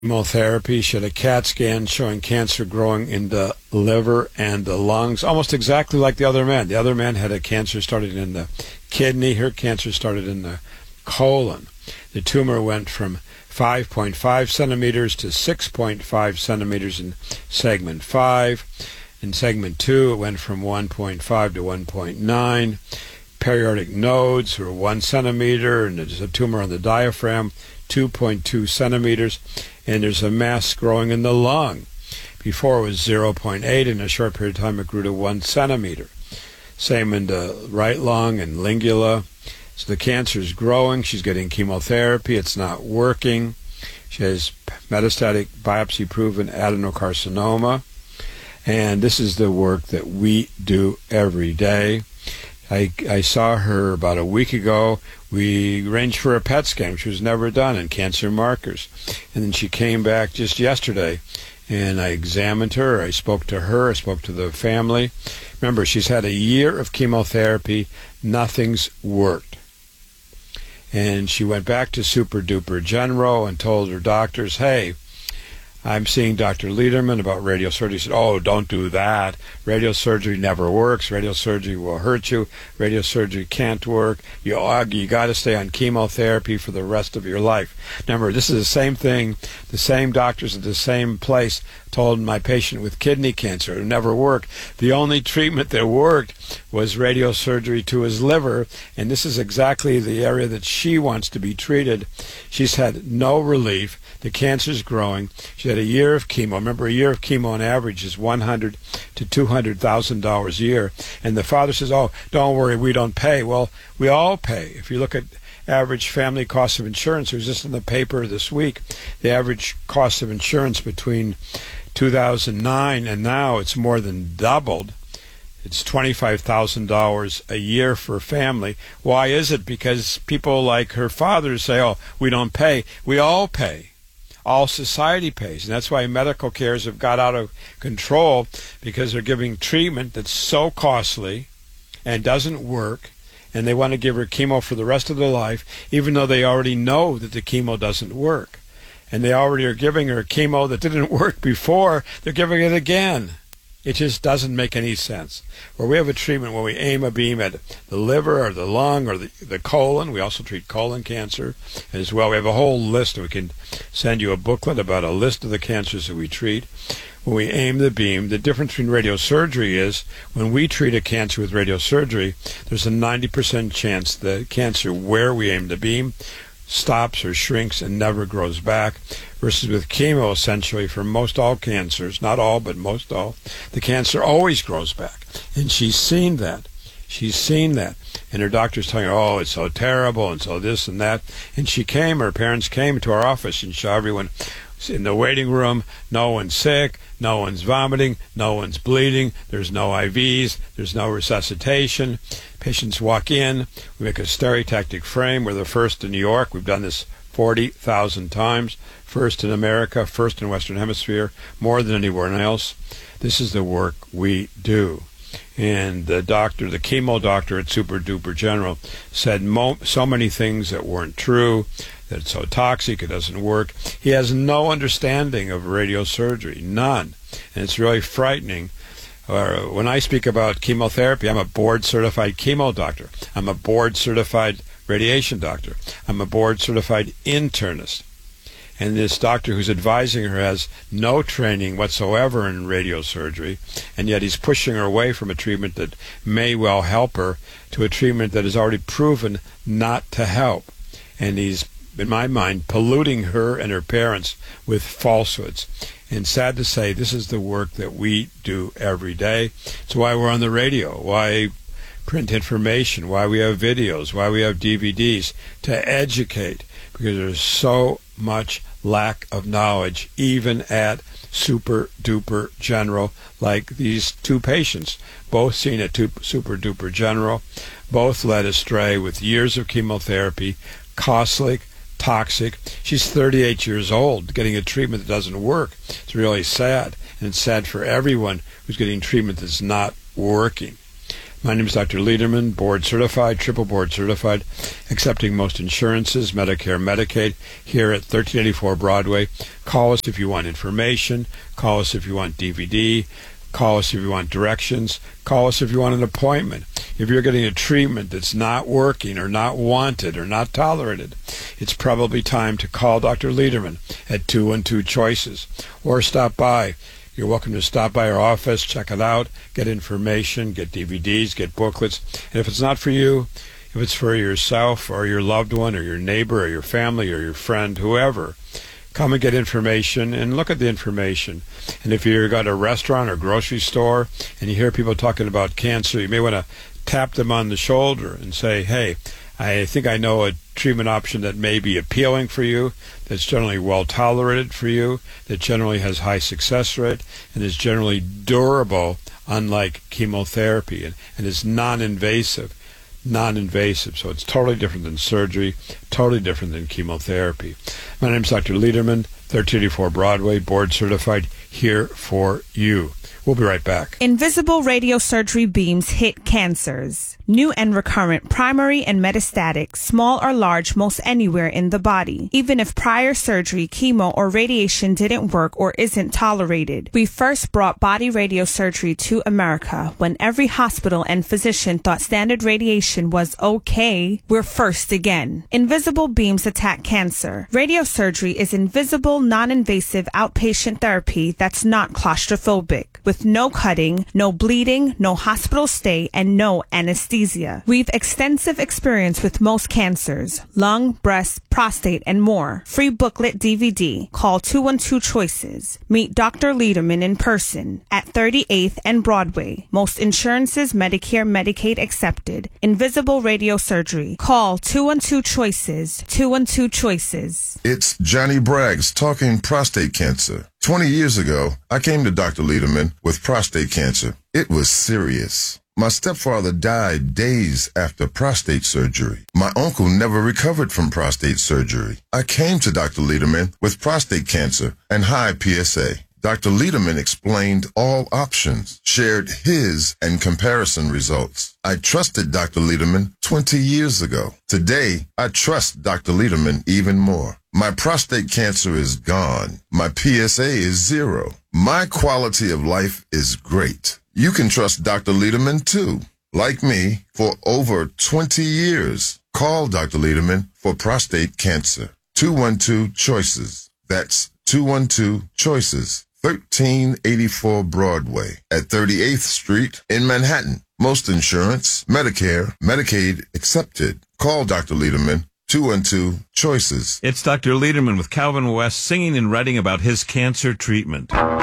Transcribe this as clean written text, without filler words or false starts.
chemotherapy. She had a CAT scan showing cancer growing in the liver and the lungs, almost exactly like the other man. The other man had a cancer started in the kidney. Her cancer started in the colon. The tumor went from 5.5 centimeters to 6.5 centimeters in segment 5. In segment 2, it went from 1.5 to 1.9. Periodic nodes were 1 centimeter, and there's a tumor on the diaphragm, 2.2 centimeters, and there's a mass growing in the lung. Before it was 0.8. In a short period of time it grew to 1 centimeter. Same in the right lung and lingula. So the cancer is growing. She's getting chemotherapy. It's not working. She has metastatic biopsy-proven adenocarcinoma. And this is the work that we do every day. I saw her about a week ago. We arranged for a PET scan, which was never done, and cancer markers. And then she came back just yesterday, and I examined her. I spoke to her. I spoke to the family. Remember, she's had a year of chemotherapy. Nothing's worked. And she went back to Super Duper General and told her doctors, hey, I'm seeing Dr. Lederman about radiosurgery. He said, oh, don't do that. Radiosurgery never works. Radiosurgery will hurt you. Radiosurgery can't work. You got to stay on chemotherapy for the rest of your life. Remember, this is the same thing. The same doctors at the same place told my patient with kidney cancer. It never worked. The only treatment that worked was radiosurgery to his liver, and this is exactly the area that she wants to be treated. She's had no relief. The cancer's growing. She had a year of chemo. Remember, a year of chemo on average is $100,000 to $200,000 a year. And the father says, oh, don't worry, we don't pay. Well, we all pay. If you look at average family cost of insurance, it was just in the paper this week, the average cost of insurance between 2009 and now, it's more than doubled. It's $25,000 a year for a family. Why is it? Because people like her father say, oh, we don't pay. We all pay. All society pays, and that's why medical cares have got out of control, because they're giving treatment that's so costly and doesn't work, and they want to give her chemo for the rest of their life, even though they already know that the chemo doesn't work. And they already are giving her chemo that didn't work before. They're giving it again. It just doesn't make any sense. Where we have a treatment where we aim a beam at the liver or the lung or the colon. We also treat colon cancer as well. We have a whole list. We can send you a booklet about a list of the cancers that we treat. When we aim the beam, the difference between radiosurgery is when we treat a cancer with radiosurgery, there's a 90% chance the cancer where we aim the beam stops or shrinks and never grows back, versus with chemo, essentially, for most all cancers, not all, but most all, the cancer always grows back. And she's seen that. She's seen that. And her doctor's telling her, oh, it's so terrible, and so this and that. And she came, her parents came to our office and saw everyone in the waiting room. No one's sick, no one's vomiting, no one's bleeding, there's no IVs, there's no resuscitation. Patients walk in, we make a stereotactic frame. We're the first in New York. We've done this 40,000 times. First in America, first in Western Hemisphere, more than anywhere else. This is the work we do. And the doctor, the chemo doctor at Super Duper General, said so many things that weren't true, that it's so toxic, it doesn't work. He has no understanding of radiosurgery, none. And it's really frightening. When I speak about chemotherapy, I'm a board-certified chemo doctor. I'm a board-certified radiation doctor. I'm a board-certified internist. And this doctor who's advising her has no training whatsoever in radiosurgery, and yet he's pushing her away from a treatment that may well help her to a treatment that is already proven not to help. And he's, in my mind, polluting her and her parents with falsehoods. And sad to say, this is the work that we do every day. It's why we're on the radio, why print information, why we have videos, why we have DVDs, to educate, because there's so much lack of knowledge, even at Super Duper General, like these two patients, both seen at Super Duper General, both led astray with years of chemotherapy, costly, toxic. She's 38 years old, getting a treatment that doesn't work. It's really sad, and it's sad for everyone who's getting treatment that's not working. My name is Dr. Lederman, board certified, triple board certified, accepting most insurances, Medicare, Medicaid, here at 1384 Broadway. Call us if you want information. Call us if you want DVD. Call us if you want directions. Call us if you want an appointment. If you're getting a treatment that's not working or not wanted or not tolerated, it's probably time to call Dr. Lederman at 212-CHOICES or stop by. You're welcome to stop by our office, check it out, get information, get DVDs, get booklets. And if it's not for you, if it's for yourself or your loved one or your neighbor or your family or your friend, whoever, come and get information and look at the information. And if you've got a restaurant or grocery store and you hear people talking about cancer, you may want to tap them on the shoulder and say, hey, I think I know a treatment option that may be appealing for you, that's generally well tolerated for you, that generally has high success rate, and is generally durable, unlike chemotherapy, and is non-invasive. So it's totally different than surgery, totally different than chemotherapy. My name is Dr. Lederman, 1384 Broadway, board certified, here for you. We'll be right back. Invisible radiosurgery beams hit cancers. New and recurrent, primary and metastatic, small or large, most anywhere in the body. Even if prior surgery, chemo, or radiation didn't work or isn't tolerated. We first brought body radiosurgery to America when every hospital and physician thought standard radiation was okay. We're first again. Invisible beams attack cancer. Radiosurgery is invisible, non-invasive outpatient therapy that's not claustrophobic, with no cutting, no bleeding, no hospital stay, and no anesthesia. We've extensive experience with most cancers, lung, breast, prostate, and more. Free booklet DVD. Call 212-CHOICES. Meet Dr. Lederman in person at 38th and Broadway. Most insurances, Medicare, Medicaid accepted. Invisible radiosurgery. Call 212-CHOICES. 212-CHOICES. It's Johnny Braggs talking prostate cancer. 20 years ago, I came to Dr. Lederman with prostate cancer. It was serious. My stepfather died days after prostate surgery. My uncle never recovered from prostate surgery. I came to Dr. Lederman with prostate cancer and high PSA. Dr. Lederman explained all options, shared his and comparison results. I trusted Dr. Lederman 20 years ago. Today, I trust Dr. Lederman even more. My prostate cancer is gone. My PSA is 0. My quality of life is great. You can trust Dr. Lederman too. Like me, for over 20 years. Call Dr. Lederman for prostate cancer. 212-CHOICES. That's 212-CHOICES. 1384 Broadway at 38th Street in Manhattan. Most insurance, Medicare, Medicaid accepted. Call Dr. Lederman. 212-CHOICES. It's Dr. Lederman with Calvin West singing and writing about his cancer treatment.